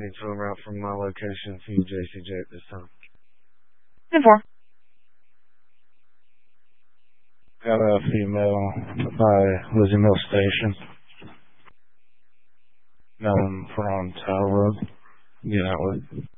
need to route from my location to JCJ at this time. 10-4. Got a female by Lizzie Mill Station. Nothing from Tower Road. Get out with.